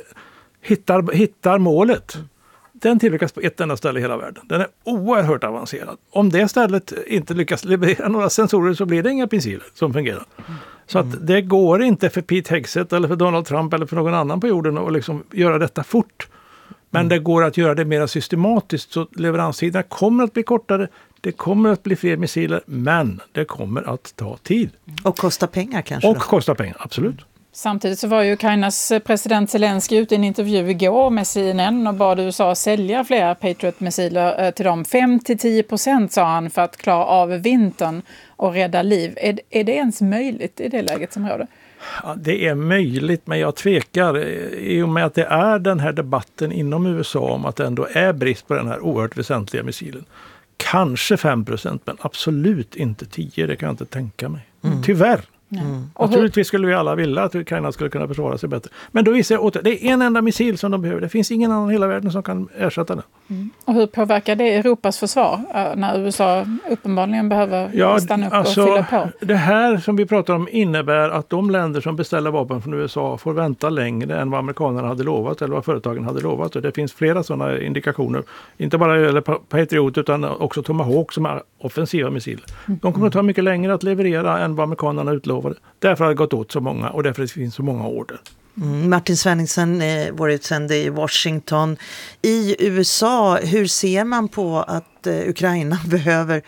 hittar målet. Den tillverkas på ett enda ställe i hela världen. Den är oerhört avancerad. Om det stället inte lyckas leverera några sensorer så blir det inga missiler som fungerar. Så att det går inte för Pete Hegseth eller för Donald Trump eller för någon annan på jorden att liksom göra detta fort. Men det går att göra det mer systematiskt, så leveranstiderna kommer att bli kortare. Det kommer att bli fler missiler, men det kommer att ta tid. Och kosta pengar kanske? Och kosta pengar, absolut. Samtidigt så var ju Ukrainas president Zelensky ute i en intervju igår med CNN och bad USA sälja flera Patriot-missiler till dem. 5-10% sa han, för att klara av vintern och rädda liv. Är det ens möjligt i det läget som råder? Ja, det är möjligt, men jag tvekar i och med att det är den här debatten inom USA om att det ändå är brist på den här oerhört väsentliga missilen. Kanske 5%, men absolut inte 10%, det kan jag inte tänka mig. Tyvärr. Naturligtvis skulle vi alla vilja att Ukraina skulle kunna försvara sig bättre. Men då visar jag åter, det är en enda missil som de behöver. Det finns ingen annan i hela världen som kan ersätta den. Och hur påverkar det Europas försvar när USA uppenbarligen behöver stanna upp och fylla på? Det här som vi pratar om innebär att de länder som beställer vapen från USA får vänta längre än vad amerikanerna hade lovat eller vad företagen hade lovat. Och det finns flera sådana indikationer. Inte bara Patriot utan också Tomahawk som är offensiva missiler. De kommer att ta mycket längre att leverera än vad amerikanerna utlovade. Därför har det gått åt så många och därför finns så många order. Martin Svenningsson, vår utsände i Washington. I USA, hur ser man på att Ukraina behöver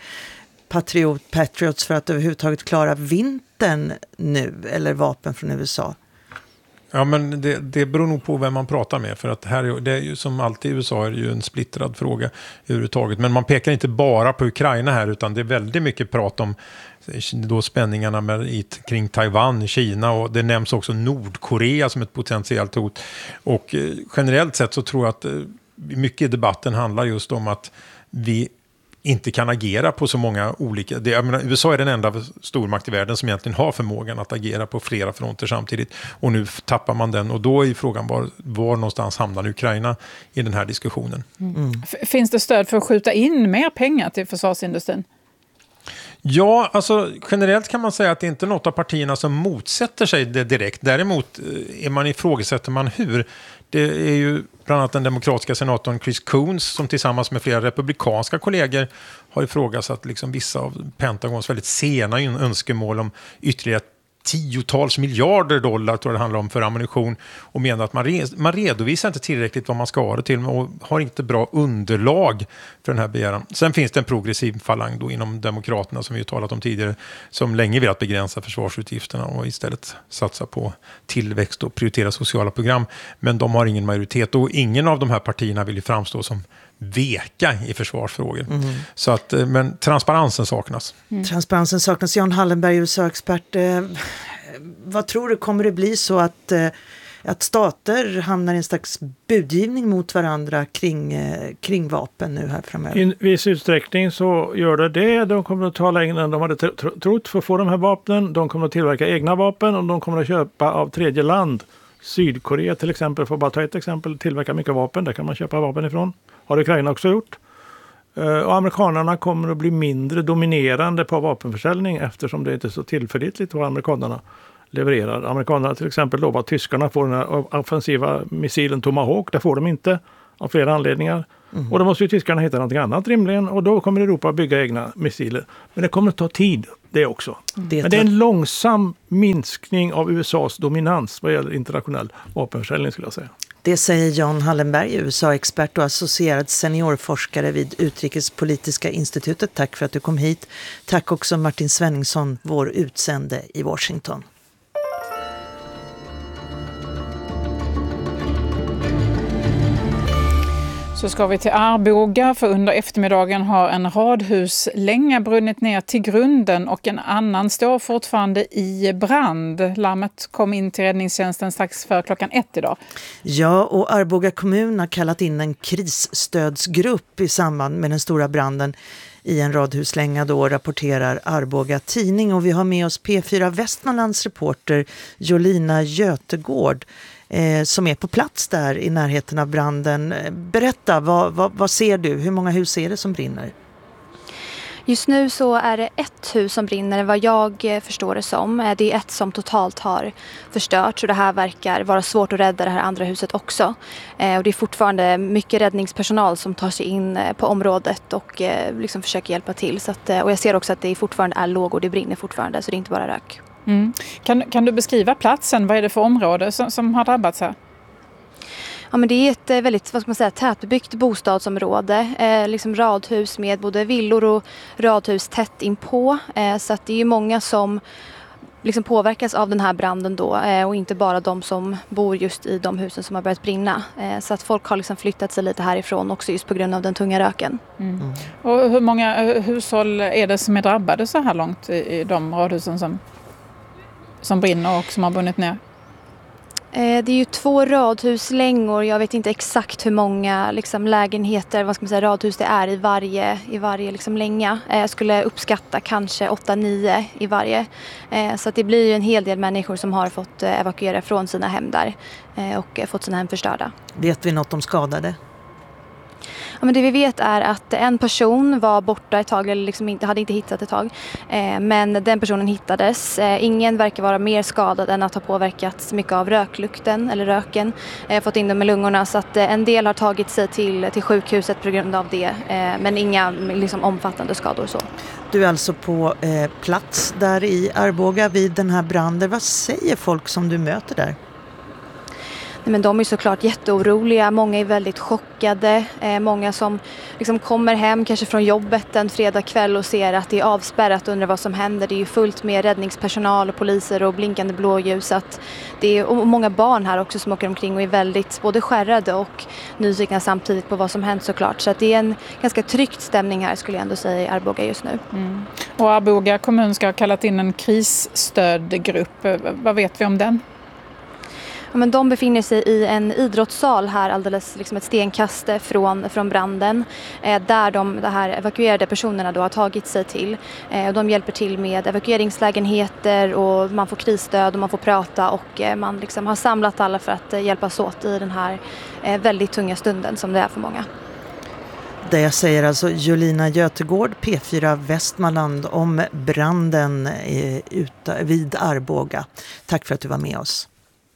Patriots för att överhuvudtaget klara vintern nu, eller vapen från USA? Ja, men det beror nog på vem man pratar med, för att det är ju som alltid i USA är det ju en splittrad fråga överhuvudtaget. Men man pekar inte bara på Ukraina här, utan det är väldigt mycket prat om då spänningarna kring Taiwan, Kina, och det nämns också Nordkorea som ett potentiellt hot. Och generellt sett så tror jag att mycket i debatten handlar just om att vi inte kan agera på så många olika... USA är den enda stormakt i världen som egentligen har förmågan att agera på flera fronter samtidigt. Och nu tappar man den. Och då är frågan var någonstans hamnar Ukraina i den här diskussionen. Finns det stöd för att skjuta in mer pengar till försvarsindustrin? Ja, alltså generellt kan man säga att det inte är något av partierna som motsätter sig det direkt. Däremot ifrågasätter man hur. Det är ju bland annat den demokratiska senatorn Chris Coons som tillsammans med flera republikanska kollegor har ifrågasatt liksom vissa av Pentagons väldigt sena önskemål om ytterligare tiotals miljarder dollar tror jag det handlar om för ammunition, och menar att man redovisar inte tillräckligt vad man ska ha det till och har inte bra underlag för den här begäran. Sen finns det en progressiv falang då inom Demokraterna som vi ju talat om tidigare, som länge vill att begränsa försvarsutgifterna och istället satsa på tillväxt och prioritera sociala program, men de har ingen majoritet och ingen av de här partierna vill ju framstå som veka i försvarsfrågor. Så att, men transparensen saknas. Transparensen saknas. Jan Hallenberg, USA-expert. Vad tror du, kommer det bli så att stater hamnar i en slags budgivning mot varandra kring vapen nu här framöver? I viss utsträckning så gör det. De kommer att ta längre än de hade trott för att få de här vapnen. De kommer att tillverka egna vapen och de kommer att köpa av tredje land. Sydkorea till exempel, för att bara ta ett exempel, tillverkar mycket vapen. Där kan man köpa vapen ifrån. Har Ukraina också gjort. Och amerikanerna kommer att bli mindre dominerande på vapenförsäljning eftersom det inte är så tillförlitligt vad amerikanerna levererar. Amerikanerna till exempel lovar att tyskarna får den här offensiva missilen Tomahawk. Det får de inte av flera anledningar. Och då måste ju tyskarna hitta något annat rimligen och då kommer Europa bygga egna missiler. Men det kommer att ta tid det också. Men det är en långsam minskning av USAs dominans vad gäller internationell vapenförsäljning skulle jag säga. Det säger Jan Hallenberg, USA-expert och associerad seniorforskare vid Utrikespolitiska institutet. Tack för att du kom hit. Tack också Martin Svenningsson, vår utsände i Washington. Så ska vi till Arboga, för under eftermiddagen har en radhuslänga brunnit ner till grunden och en annan står fortfarande i brand. Larmet kom in till räddningstjänsten strax för 1:00 idag. Ja, och Arboga kommun har kallat in en krisstödsgrupp i samband med den stora branden i en radhuslänga, då rapporterar Arboga tidning. Och vi har med oss P4 Västmanlands reporter Jolina Götegård som är på plats där i närheten av branden. Berätta, vad ser du? Hur många hus är det som brinner? Just nu så är det ett hus som brinner, vad jag förstår det som. Det är ett som totalt har förstörts och det här verkar vara svårt att rädda det här andra huset också. Och det är fortfarande mycket räddningspersonal som tar sig in på området och liksom försöker hjälpa till. Så att, och jag ser också att det fortfarande är lågor, det brinner fortfarande så det är inte bara rök. Kan du beskriva platsen? Vad är det för område som har drabbats här? Ja, men det är ett väldigt tätbebyggt bostadsområde. Liksom radhus med både villor och radhus tätt inpå. Så att det är många som liksom påverkas av den här branden då. Och inte bara de som bor just i de husen som har börjat brinna. Så att folk har liksom flyttat sig lite härifrån också just på grund av den tunga röken. Och hur många hushåll är det som är drabbade så här långt i de radhusen som brinner och som har brunnit ner? Det är ju 2 radhuslängor. Jag vet inte exakt hur många liksom, lägenheter, radhus det är i varje liksom, länga. Jag skulle uppskatta kanske 8-9 i varje. Så att det blir ju en hel del människor som har fått evakuera från sina hem där och fått sina hem förstörda. Vet vi något om skadade? Ja, men det vi vet är att en person var borta ett tag, eller liksom hade inte hittat ett tag. Men den personen hittades. Ingen verkar vara mer skadad än att ha påverkats mycket av röklukten eller röken. Fått in dem i lungorna så att en del har tagit sig till sjukhuset på grund av det. Men inga liksom, omfattande skador så. Du är alltså på plats där i Arboga vid den här branden. Vad säger folk som du möter där? Men de är såklart jätteoroliga, många är väldigt chockade, många som liksom kommer hem kanske från jobbet en fredag kväll och ser att det är avspärrat och undrar vad som händer. Det är ju fullt med räddningspersonal och poliser och blinkande blåljus. Att det är och många barn här också som åker omkring och är väldigt både skärrade och nyfikna samtidigt på vad som hänt såklart. Så att det är en ganska tryckt stämning här skulle jag ändå säga i Arboga just nu. Och Arboga kommun ska ha kallat in en krisstödgrupp. Vad vet vi om den? Ja, men de befinner sig i en idrottssal här alldeles liksom ett stenkast från branden där de här evakuerade personerna då har tagit sig till. De hjälper till med evakueringslägenheter och man får krisstöd och man får prata och man liksom har samlat alla för att hjälpas åt i den här väldigt tunga stunden som det är för många. Det jag säger alltså Jolina Götegård, P4 Västmanland om branden vid Arboga. Tack för att du var med oss.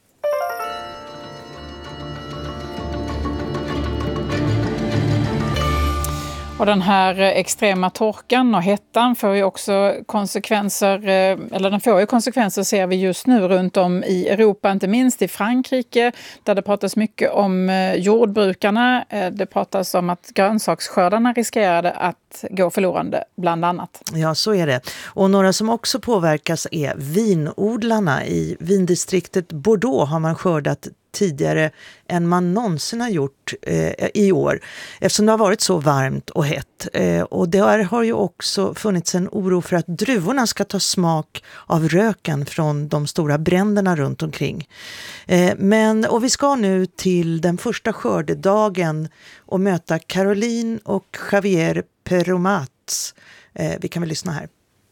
Och den här extrema torkan och hettan får ju också konsekvenser, eller den får ju konsekvenser ser vi just nu runt om i Europa, inte minst i Frankrike där det pratas mycket om jordbrukarna. Det pratas om att grönsaksskördarna riskerade att gå förlorande bland annat. Ja, så är det. Och några som också påverkas är vinodlarna. I vindistriktet Bordeaux har man skördat tidigare än man någonsin har gjort i år, eftersom det har varit så varmt och hett. Och där har ju också funnits en oro för att druvorna ska ta smak av röken från de stora bränderna runt omkring. Och vi ska nu till den första skördedagen och möta Caroline och Javier Peromats. Vi kan väl lyssna här.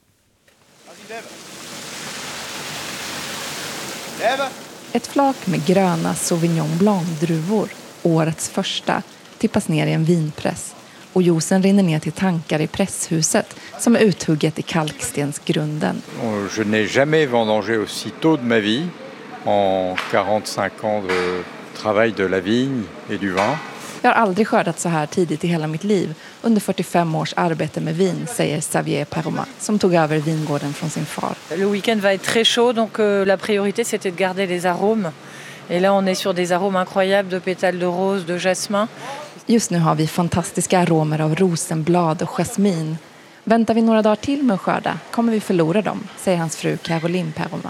Ett flak med gröna Sauvignon Blanc-druvor, årets första, tippas ner i en vinpress och juicen rinner ner till tankar i presshuset som är uthugget i kalkstensgrunden. Je n'ai jamais vendangé aussi tôt de ma vie, en 45 ans de travail de la vigne et du vin. Jag har aldrig skördat så här tidigt i hela mitt liv under 45 års arbete med vin, säger Xavier Perromat, som tog över vingården från sin far. Le week-end va être très chaud, donc la priorité c'était de garder les arômes. Et là on est sur des arômes incroyables de pétales de rose, de jasmin. Just nu har vi fantastiska aromer av rosenblad och jasmin. Väntar vi några dagar till med att skörda kommer vi förlora dem, säger hans fru Caroline Perromat.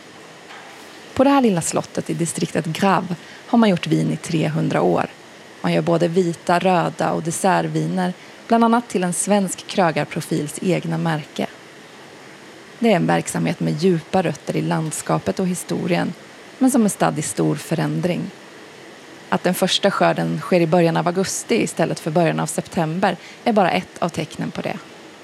På det här lilla slottet i distriktet Grave har man gjort vin i 300 år. Man gör både vita, röda och dessertviner, bland annat till en svensk krögarprofils egna märke. Det är en verksamhet med djupa rötter i landskapet och historien, men som är stadd i stor förändring. Att den första skörden sker i början av augusti istället för början av september är bara ett av tecknen på det.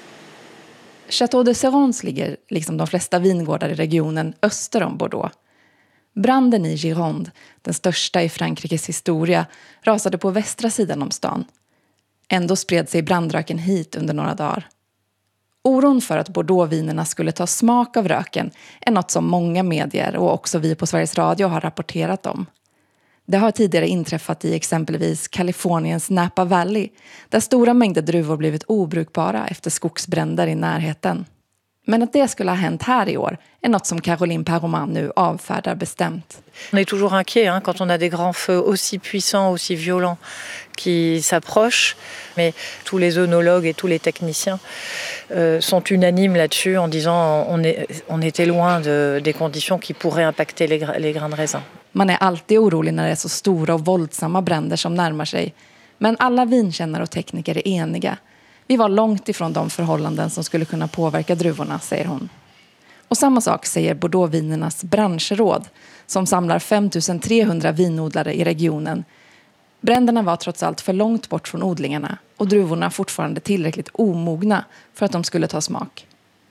Château de Serrans ligger, liksom de flesta vingårdar i regionen, öster om Bordeaux. Branden i Gironde, den största i Frankrikes historia, rasade på västra sidan om stan. Ändå spred sig brandraken hit under några dagar. Oron för att Bordeauxvinerna skulle ta smak av röken är något som många medier och också vi på Sveriges Radio har rapporterat om. Det har tidigare inträffat i exempelvis Kaliforniens Napa Valley, där stora mängder druvor blivit obrukbara efter skogsbränder i närheten. Men att det skulle ha hänt här i år är något som Caroline Perromat nu avfärdar bestämt. On est toujours inquiet quand on a des grands feux aussi puissants, aussi violents qui s'approchent. Mais tous les œnologues et tous les techniciens sont unanimes là-dessus en disant on était loin des conditions qui pourraient impacter les grains de raisin. Man är alltid orolig när det är så stora och våldsamma bränder som närmar sig. Men alla vinkännare och tekniker är eniga. Vi var långt ifrån de förhållanden som skulle kunna påverka druvorna, säger hon. Och samma sak säger Bordeauxvinernas branschråd, som samlar 5300 vinodlare i regionen. Bränderna var trots allt för långt bort från odlingarna och druvorna fortfarande tillräckligt omogna för att de skulle ta smak.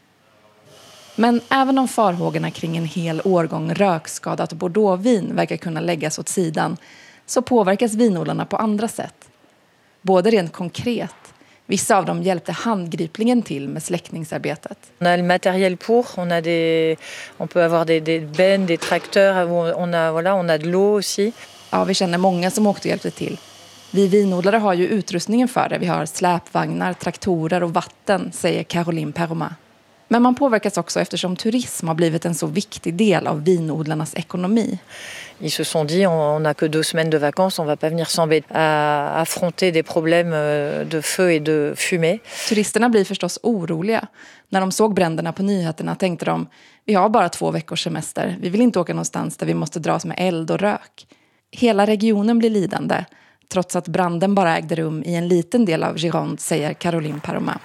Men även om farhågorna kring en hel årgång rökskadat Bordeauxvin verkar kunna läggas åt sidan, så påverkas vinodlarna på andra sätt. Både rent konkret. Vissa av dem hjälpte handgripligen till med släckningsarbetet. On a le matériel pour, on peut avoir des bennes, des tracteurs, on a de l'eau aussi. Ja, vi känner många som åkte och hjälpte till. Vi vinodlare har ju utrustningen för det. Vi har släpvagnar, traktorer och vatten, säger Caroline Perromat. Men man påverkas också eftersom turism har blivit en så viktig del av vinodlarnas ekonomi. Ils se sont dit on n'a que 2 semaines de vacances, on va pas venir s'embêter à affronter des problèmes de feu et de fumée. Turisterna blir förstås oroliga. När de såg bränderna på nyheterna tänkte de, vi har bara 2 veckors semester. Vi vill inte åka någonstans där vi måste dras med eld och rök. Hela regionen blir lidande, trots att branden bara ägde rum i en liten del av Gironde, säger Caroline Perromat.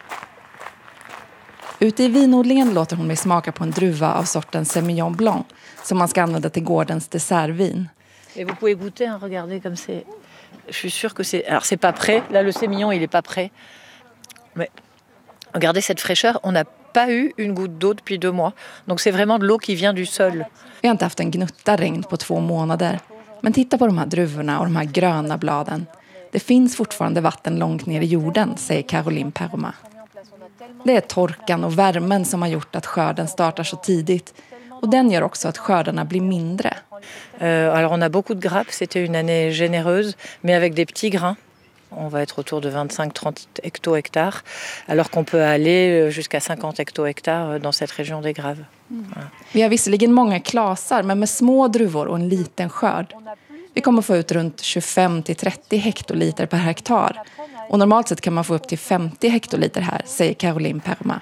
Ute i vinodlingen låter hon mig smaka på en druva av sorten Semillon Blanc som man ska använda till gårdens dessertvin. Et vous pouvez goûter, regardez comme c'est. Je suis sûre que c'est. Alors c'est pas prêt. Là le sémillon il est pas prêt. Mais regardez cette fraîcheur. On n'a pas eu une goutte d'eau depuis 2 mois. Donc c'est vraiment de l'eau qui vient du sol. Vi har inte haft en gnutta regn på 2 månader. Men titta på de här druvorna och de här gröna bladen. Det finns fortfarande vatten långt ner i jorden, säger Caroline Perromat. Det är torkan och värmen som har gjort att skörden startar så tidigt. Och den gör också att skördarna blir mindre. Alors on a beaucoup de grappes, c'était une année généreuse, mais avec des petits grains. On va être autour de 25-30 hecto-hectares, alors qu'on peut aller jusqu'à 50 hecto-hectares dans cette région des Graves. Voilà. Vi har visserligen många klasar, men med små druvor och en liten skörd. Vi kommer få ut runt 25-30 hektoliter per hektar. Och normalt sett kan man få upp till 50 hektoliter här, säger Caroline Perromat.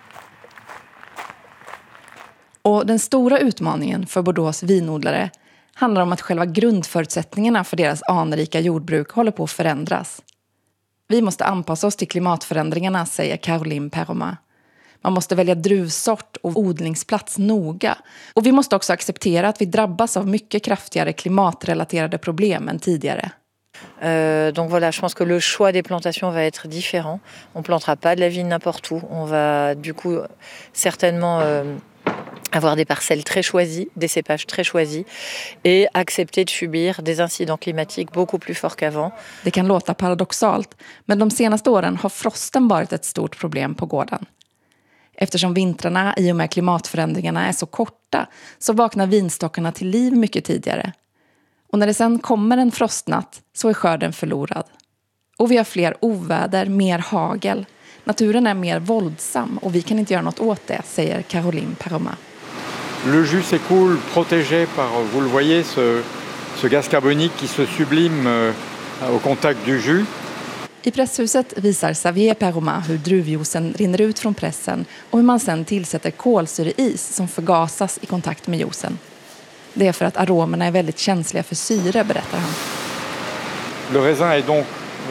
Och den stora utmaningen för Bordeaux vinodlare handlar om att själva grundförutsättningarna för deras anrika jordbruk håller på att förändras. Vi måste anpassa oss till klimatförändringarna, säger Caroline Perroma. Man måste välja druvsort och odlingsplats noga. Och vi måste också acceptera att vi drabbas av mycket kraftigare klimatrelaterade problem än tidigare. Donc voilà, je pense que le choix des plantations va être différent. On plantera pas de la vigne n'importe où. On va du coup certainement avoir des parcelles très choisies, des cépages très choisis et accepter de subir des incidents climatiques beaucoup plus forts qu'avant. Det kan låta paradoxalt, men de senaste åren har frosten varit ett stort problem på gården. Eftersom vintrarna i och med klimatförändringarna är så korta så vaknar vinstockarna till liv mycket tidigare. Och när det sen kommer en frostnatt så är skörden förlorad. Och vi har fler oväder, mer hagel. Naturen är mer våldsam och vi kan inte göra något åt det, säger Caroline Perroma. Le jus s'écoule protégé par, vous le voyez, ce gaz carbonique qui se sublime au contact du jus. I presshuset visar Xavier Perroma hur druvjuicen rinner ut från pressen och hur man sen tillsätter kolsyreis som förgasas i kontakt med juicen. Det är för att aromerna är väldigt känsliga för syre, berättar han. Le raisin est donc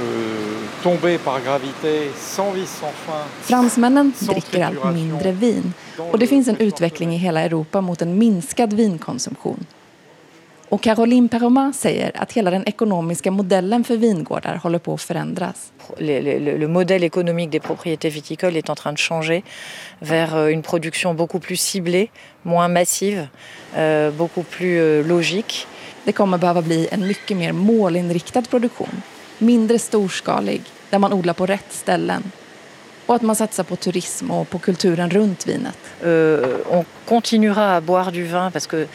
tombé par gravité sans vis sans fin. Fransmännen dricker allt mindre vin och det finns en utveckling i hela Europa mot en minskad vinkonsumtion. Och Caroline Perroma säger att hela den ekonomiska modellen för vingårdar håller på att förändras. Le modèle économique des propriétés viticoles est en train de changer vers une production beaucoup plus ciblée, moins massive, beaucoup plus logique. Det kommer behöva bli en mycket mer målinriktad produktion, mindre storskalig, där man odlar på rätt ställen. Och att man satsar på turism och på kulturen runt vinet. On continuera à boire du vin parce que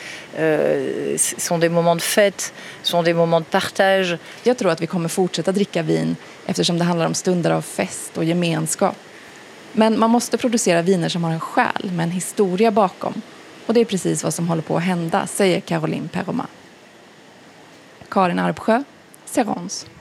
sont des moments de fête, sont des moments de partage. Jag tror att vi kommer fortsätta dricka vin eftersom det handlar om stunder av fest och gemenskap. Men man måste producera viner som har en själ med en historia bakom. Och det är precis vad som håller på att hända, säger Caroline Perroma. Karin Arbsjö, Serrons.